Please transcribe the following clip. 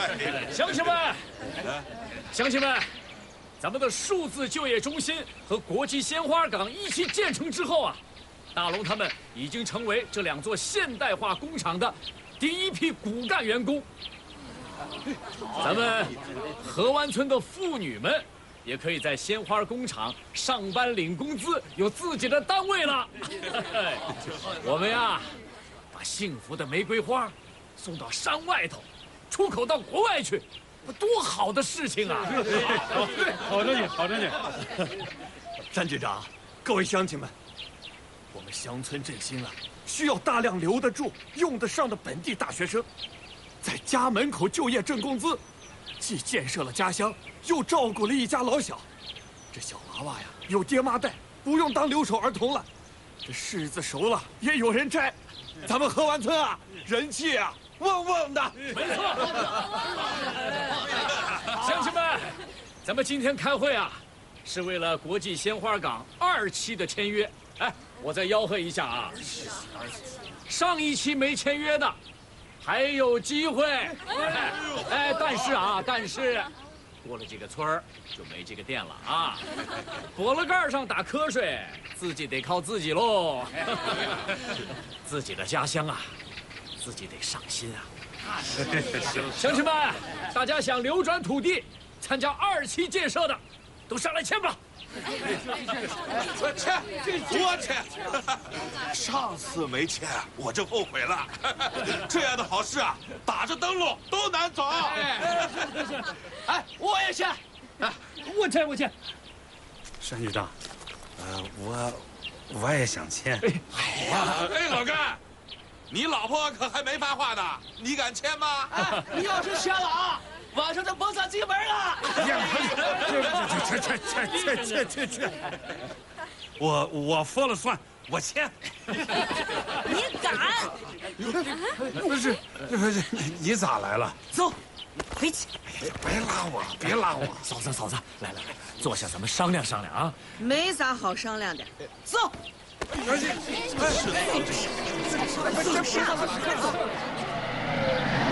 乡亲们，乡亲们，咱们的数字就业中心和国际鲜花港一起建成之后啊，大龙他们已经成为这2座现代化工厂的第一批骨干员工。咱们河湾村的妇女们也可以在鲜花工厂上班领工资，有自己的单位了。我们呀，把幸福的玫瑰花送到山外头，出口到国外去，多好的事情啊！ 好着呢，好着呢。 詹局长，各位乡亲们，我们乡村振兴啊，需要大量留得住、用得上的本地大学生，在家门口就业挣工资，既建设了家乡，又照顾了一家老小。这小娃娃呀，有爹妈带，不用当留守儿童了。这柿子熟了，也有人摘。咱们河湾村啊，人气啊旺旺的。 没错。乡亲们，咱们今天开会啊，是为了国际鲜花港2期的签约。哎，我再吆喝一下啊，上1期没签约的，还有机会。哎，但是，过了这个村儿就没这个店了啊！脖子盖上打瞌睡，自己得靠自己喽。自己的家乡啊，自己得上心啊！乡亲们，大家想流转土地、参加2期建设的，都上来签吧！ 签，我签。上次没签，我就后悔了。这样的好事啊，打着灯笼都难走。 哎，我也签。哎，我签。 山局长，我也想签。 哎，老干，你老婆可还没发话呢，你敢签吗？ 哎，你要是签了啊，晚上就甭想进门了。 去！我说了算，我签。 你敢？ 不是，你咋来了？ 走，回去。 别拉我！ 嫂子，来，坐下，咱们商量商量啊。 没啥好商量的，走。 是的。